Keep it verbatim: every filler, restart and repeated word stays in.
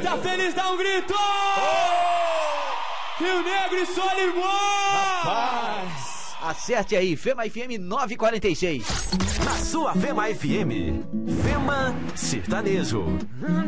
tá feliz, dá um grito! Oh! Rio Negro e Solimões! Rapaz! Acerte aí, Fema F M nove quarenta e seis. Na sua Fema F M, Fema Sertanejo.